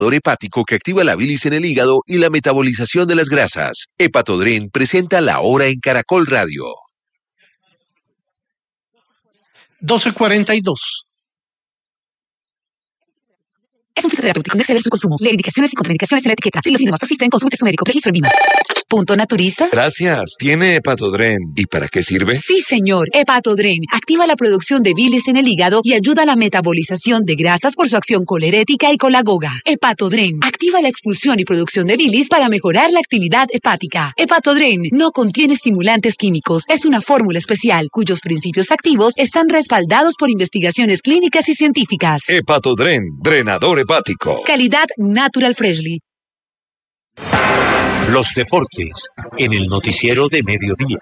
hepático que activa la bilis en el hígado y la metabolización de las grasas. Hepatodren presenta La Hora en Caracol Radio. 12:42. Es un fitoterapéutico, no exceder su consumo. Lee indicaciones y contraindicaciones en la etiqueta. Si los síntomas persisten, consulte su médico. Registro en VIMA. ¿Punto naturista? Gracias. ¿Tiene Hepatodren? ¿Y para qué sirve? Sí, señor. Hepatodren activa la producción de bilis en el hígado y ayuda a la metabolización de grasas por su acción colerética y colagoga. Hepatodren activa la expulsión y producción de bilis para mejorar la actividad hepática. Hepatodren no contiene estimulantes químicos. Es una fórmula especial cuyos principios activos están respaldados por investigaciones clínicas y científicas. Hepatodren, drenador hepático. Calidad Natural Freshly. Los deportes en el noticiero de mediodía.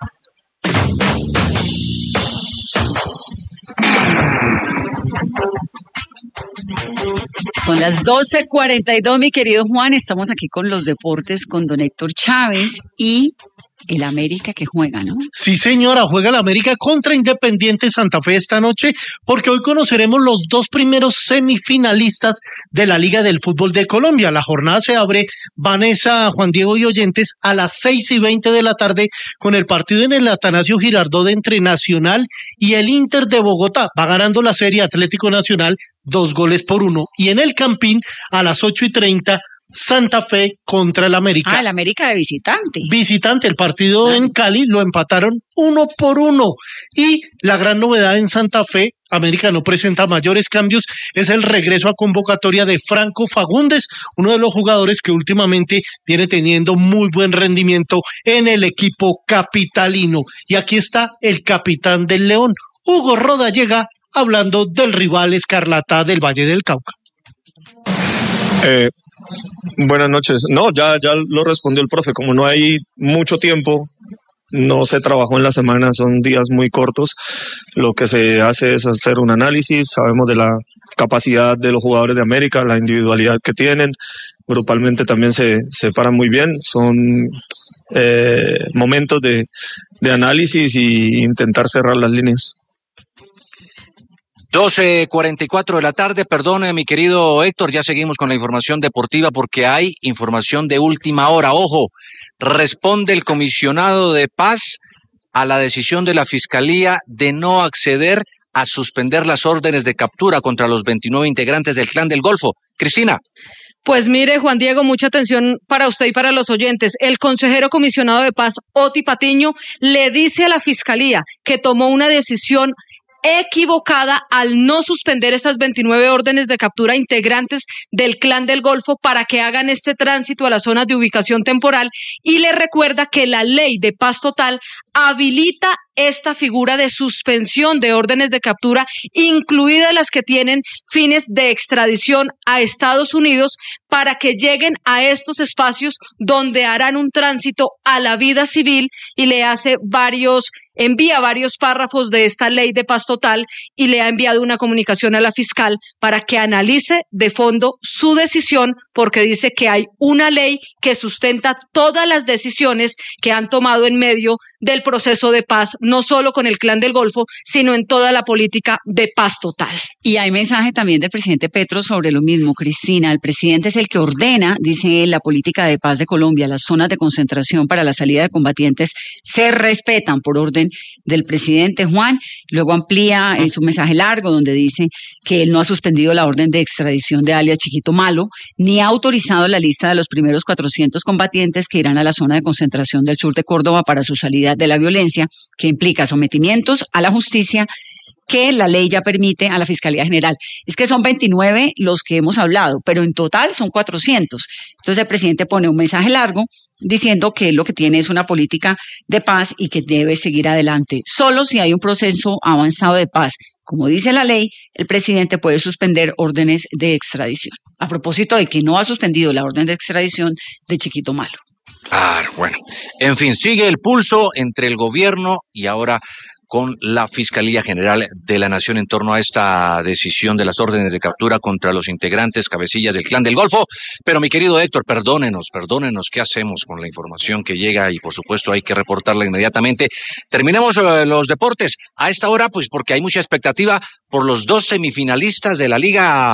Son las 12:42, mi querido Juan. Estamos aquí con los deportes con don Héctor Chávez y el América que juega, ¿no? Sí, señora, juega el América contra Independiente Santa Fe esta noche, porque hoy conoceremos los dos primeros semifinalistas de la Liga del Fútbol de Colombia. La jornada se abre, Vanessa, Juan Diego y oyentes, a las 6:20 de la tarde con el partido en el Atanasio Girardot entre Nacional y el Inter de Bogotá. Va ganando la serie Atlético Nacional 2-1. Y en el Campín, a las 8:30, Santa Fe contra el América. Ah, el América de visitante. Visitante, el partido en Cali lo empataron 1-1. Y la gran novedad en Santa Fe, América no presenta mayores cambios, es el regreso a convocatoria de Franco Fagundes, uno de los jugadores que últimamente viene teniendo muy buen rendimiento en el equipo capitalino. Y aquí está el capitán del León, Hugo Rodallega, hablando del rival Escarlata del Valle del Cauca. Buenas noches. No, ya lo respondió el profe. Como no hay mucho tiempo, no se trabajó en la semana, son días muy cortos. Lo que se hace es hacer un análisis. Sabemos de la capacidad de los jugadores de América, la individualidad que tienen. Grupalmente también se paran muy bien. Son momentos de análisis y intentar cerrar las líneas. 12:44 de la tarde, perdone mi querido Héctor, ya seguimos con la información deportiva porque hay información de última hora. Ojo, responde el comisionado de paz a la decisión de la Fiscalía de no acceder a suspender las órdenes de captura contra los 29 integrantes del Clan del Golfo. Cristina. Pues mire, Juan Diego, mucha atención para usted y para los oyentes. El consejero comisionado de paz, Oti Patiño, le dice a la Fiscalía que tomó una decisión equivocada al no suspender esas 29 órdenes de captura integrantes del Clan del Golfo para que hagan este tránsito a las zonas de ubicación temporal, y le recuerda que la ley de paz total habilita esta figura de suspensión de órdenes de captura, incluidas las que tienen fines de extradición a Estados Unidos, para que lleguen a estos espacios donde harán un tránsito a la vida civil, y le envía varios párrafos de esta ley de paz total y le ha enviado una comunicación a la fiscal para que analice de fondo su decisión, porque dice que hay una ley que sustenta todas las decisiones que han tomado en medio del proceso de paz, no solo con el Clan del Golfo, sino en toda la política de paz total. Y hay mensaje también del presidente Petro sobre lo mismo, Cristina. El presidente es el que ordena, dice él, la política de paz de Colombia. Las zonas de concentración para la salida de combatientes se respetan por orden del presidente Juan. Luego amplía su mensaje largo donde dice que él no ha suspendido la orden de extradición de alias Chiquito Malo, ni ha autorizado la lista de los primeros 400 combatientes que irán a la zona de concentración del sur de Córdoba para su salida de la violencia, que implica sometimientos a la justicia que la ley ya permite a la Fiscalía General. Es que son 29 los que hemos hablado, pero en total son 400. Entonces el presidente pone un mensaje largo diciendo que lo que tiene es una política de paz y que debe seguir adelante. Solo si hay un proceso avanzado de paz, como dice la ley, el presidente puede suspender órdenes de extradición. A propósito de que no ha suspendido la orden de extradición de Chiquito Malo. Claro, bueno. En fin, sigue el pulso entre el gobierno y ahora con la Fiscalía General de la Nación en torno a esta decisión de las órdenes de captura contra los integrantes cabecillas del Clan del Golfo. Pero mi querido Héctor, perdónenos, ¿qué hacemos con la información que llega? Y por supuesto hay que reportarla inmediatamente. Terminemos los deportes a esta hora, pues porque hay mucha expectativa por los dos semifinalistas de la Liga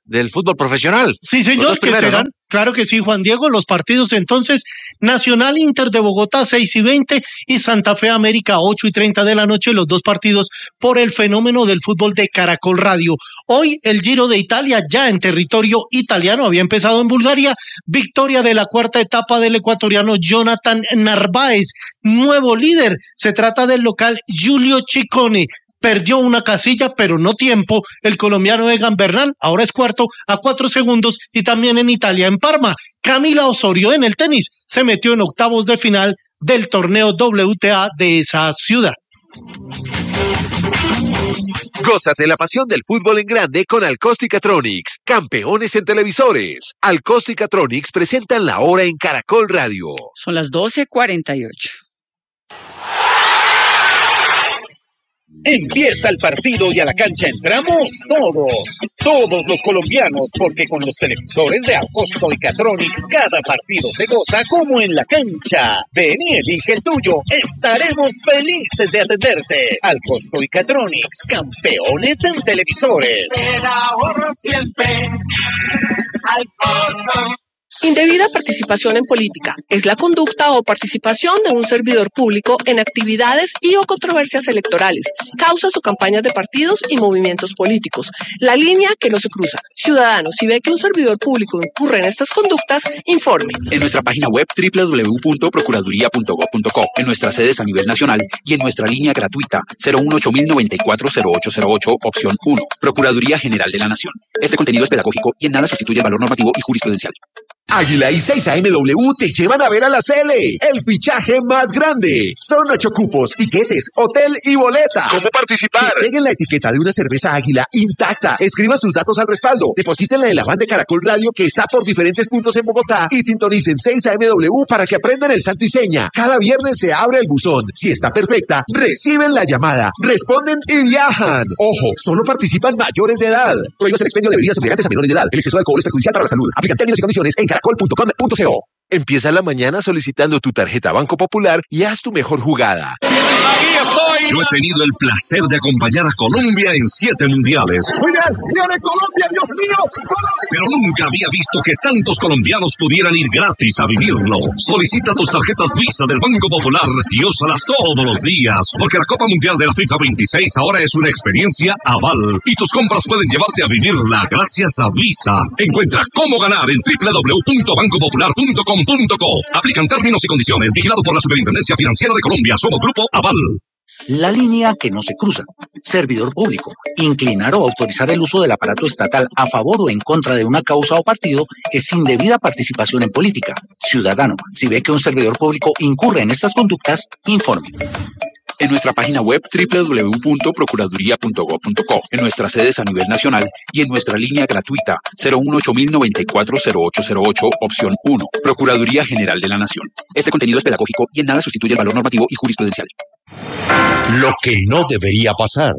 del fútbol profesional. Sí, señor, Los dos primeros, que serán, ¿no? claro que sí, Juan Diego, los partidos entonces, Nacional Inter de Bogotá 6:20 y Santa Fe América 8:30 de la noche, los dos partidos por el fenómeno del fútbol de Caracol Radio. Hoy el Giro de Italia ya en territorio italiano, había empezado en Bulgaria, victoria de la cuarta etapa del ecuatoriano Jonathan Narváez, nuevo líder, se trata del local Giulio Ciccone. Perdió una casilla, pero no tiempo. El colombiano Egan Bernal ahora es cuarto a 4 segundos y también en Italia, en Parma. Camila Osorio en el tenis se metió en octavos de final del torneo WTA de esa ciudad. Gózate la pasión del fútbol en grande con Alcóstica-Tronics, campeones en televisores. Alcóstica-Tronics presentan la hora en Caracol Radio. Son las 12:48. Empieza el partido y a la cancha entramos todos los colombianos, porque con los televisores de Alcóstica-Tronics cada partido se goza como en la cancha. Ven y elige el tuyo, estaremos felices de atenderte. Alcóstica-Tronics, campeones en televisores. El ahorro siempre. Alcosto. Indebida participación en política es la conducta o participación de un servidor público en actividades y o controversias electorales, causas o campañas de partidos y movimientos políticos. La línea que no se cruza. Ciudadanos, si ve que un servidor público incurre en estas conductas, informe. En nuestra página web www.procuraduría.gov.co, en nuestras sedes a nivel nacional y en nuestra línea gratuita 018-094-0808, opción 1. Procuraduría General de la Nación. Este contenido es pedagógico y en nada sustituye el valor normativo y jurisprudencial. Águila y 6AMW te llevan a ver a la Cele, el fichaje más grande. Son 8 cupos, tiquetes, hotel y boleta. ¿Cómo participar? Despeguen la etiqueta de una cerveza Águila intacta. Escriban sus datos al respaldo. Deposítenla en la van de Caracol Radio que está por diferentes puntos en Bogotá y sintonicen 6AMW para que aprendan el santo y seña. Cada viernes se abre el buzón. Si está perfecta, reciben la llamada, responden y viajan. Ojo, solo participan mayores de edad. Prohíbas el expendio de bebidas embriagantes a menores de edad. El exceso de alcohol es perjudicial para la salud. Aplican términos y condiciones en caracol.com.co. Empieza la mañana solicitando tu tarjeta Banco Popular y haz tu mejor jugada. Yo he tenido el placer de acompañar a Colombia en 7 mundiales. ¡Viene Colombia, Dios mío! Pero nunca había visto que tantos colombianos pudieran ir gratis a vivirlo. Solicita tus tarjetas Visa del Banco Popular y úsalas todos los días, porque la Copa Mundial de la FIFA 26 ahora es una experiencia aval y tus compras pueden llevarte a vivirla gracias a Visa. Encuentra cómo ganar en www.bancopopular.com.co. Aplican términos y condiciones. Vigilado por la Superintendencia Financiera de Colombia. Somos Grupo Aval. La línea que no se cruza. Servidor público. Inclinar o autorizar el uso del aparato estatal a favor o en contra de una causa o partido es indebida participación en política. Ciudadano, si ve que un servidor público incurre en estas conductas, informe. En nuestra página web www.procuraduría.gov.co, en nuestras sedes a nivel nacional y en nuestra línea gratuita 018-094-0808, opción 1. Procuraduría General de la Nación. Este contenido es pedagógico y en nada sustituye el valor normativo y jurisprudencial. Lo que no debería pasar.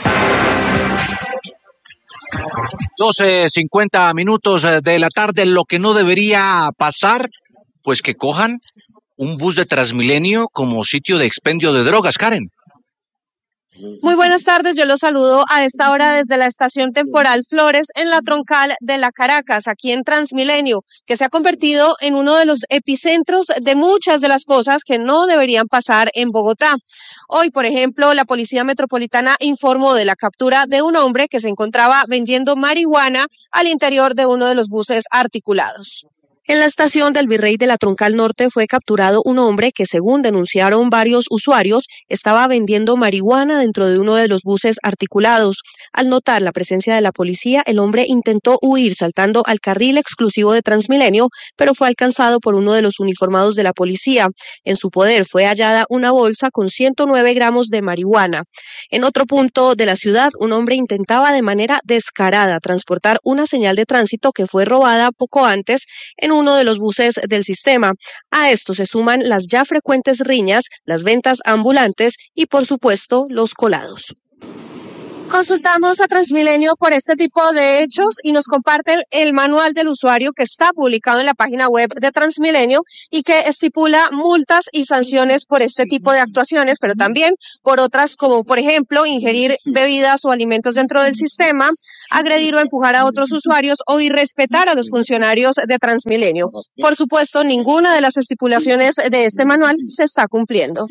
12:50 de la tarde. Lo que no debería pasar, pues que cojan un bus de Transmilenio como sitio de expendio de drogas, Karen. Muy buenas tardes, yo los saludo a esta hora desde la estación temporal Flores en la troncal de la Caracas, aquí en Transmilenio, que se ha convertido en uno de los epicentros de muchas de las cosas que no deberían pasar en Bogotá. Hoy, por ejemplo, la Policía Metropolitana informó de la captura de un hombre que se encontraba vendiendo marihuana al interior de uno de los buses articulados. En la estación del Virrey de la Troncal Norte fue capturado un hombre que, según denunciaron varios usuarios, estaba vendiendo marihuana dentro de uno de los buses articulados. Al notar la presencia de la policía, el hombre intentó huir saltando al carril exclusivo de Transmilenio, pero fue alcanzado por uno de los uniformados de la policía. En su poder fue hallada una bolsa con 109 gramos de marihuana. En otro punto de la ciudad, un hombre intentaba de manera descarada transportar una señal de tránsito que fue robada poco antes en uno de los buses del sistema. A esto se suman las ya frecuentes riñas, las ventas ambulantes y, por supuesto, los colados. Consultamos a Transmilenio por este tipo de hechos y nos comparten el manual del usuario que está publicado en la página web de Transmilenio y que estipula multas y sanciones por este tipo de actuaciones, pero también por otras como, por ejemplo, ingerir bebidas o alimentos dentro del sistema, agredir o empujar a otros usuarios o irrespetar a los funcionarios de Transmilenio. Por supuesto, ninguna de las estipulaciones de este manual se está cumpliendo.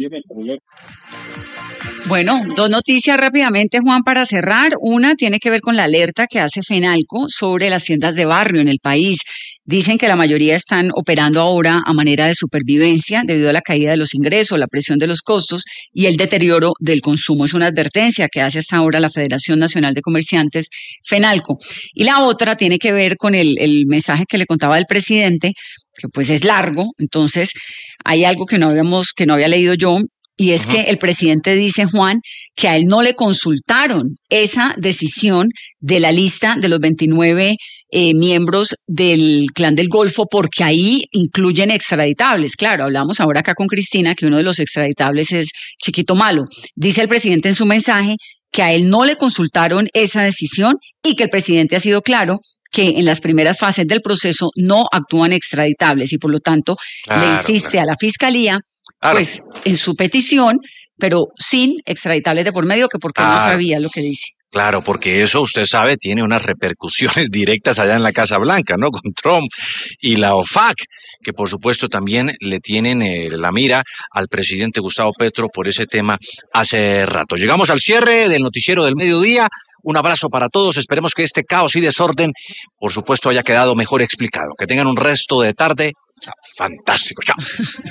Bueno, dos noticias rápidamente, Juan, para cerrar. Una tiene que ver con la alerta que hace Fenalco sobre las tiendas de barrio en el país. Dicen que la mayoría están operando ahora a manera de supervivencia debido a la caída de los ingresos, la presión de los costos y el deterioro del consumo. Es una advertencia que hace hasta ahora la Federación Nacional de Comerciantes, Fenalco. Y la otra tiene que ver con el mensaje que le contaba del presidente, que pues es largo. Entonces, hay algo que no había leído yo. Y es que el presidente dice, Juan, que a él no le consultaron esa decisión de la lista de los 29 miembros del Clan del Golfo, porque ahí incluyen extraditables. Claro, hablamos ahora acá con Cristina que uno de los extraditables es Chiquito Malo. Dice el presidente en su mensaje que a él no le consultaron esa decisión y que el presidente ha sido claro que en las primeras fases del proceso no actúan extraditables y por lo tanto le insiste a la Fiscalía pues en su petición, pero sin extraditables de por medio, que porque no sabía lo que dice. Claro, porque eso, usted sabe, tiene unas repercusiones directas allá en la Casa Blanca, ¿no? Con Trump y la OFAC, que por supuesto también le tienen la mira al presidente Gustavo Petro por ese tema hace rato. Llegamos al cierre del noticiero del mediodía. Un abrazo para todos. Esperemos que este caos y desorden, por supuesto, haya quedado mejor explicado. Que tengan un resto de tarde fantástico. Chao.